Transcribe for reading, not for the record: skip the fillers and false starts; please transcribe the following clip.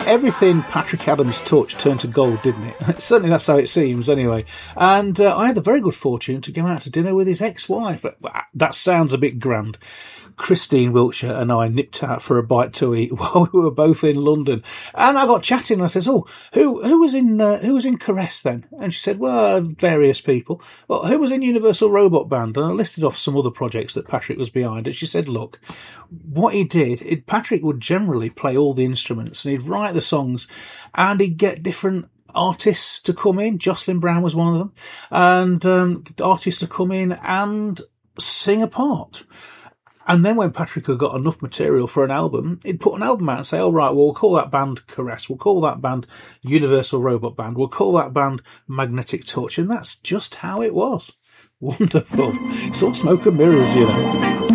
everything Patrick Adams touched turned to gold, didn't it? Certainly that's how it seems, anyway. And I had the very good fortune to go out to dinner with his ex-wife. That sounds a bit grand. Christine Wiltshire and I nipped out for a bite to eat while we were both in London, and I got chatting. And I says, "Oh, who was in Caress then?" And she said, "Well, various people." "Well, who was in Universal Robot Band?" And I listed off some other projects that Patrick was behind. And she said, "Look, what he did, Patrick would generally play all the instruments and he'd write the songs, and he'd get different artists to come in. Jocelyn Brown was one of them, and artists to come in and sing a part." And then when Patrick had got enough material for an album, he'd put an album out and say, "All right, well, we'll call that band Caress. We'll call that band Universal Robot Band. We'll call that band Magnetic Touch." And that's just how it was. Wonderful. It's all smoke and mirrors, you know.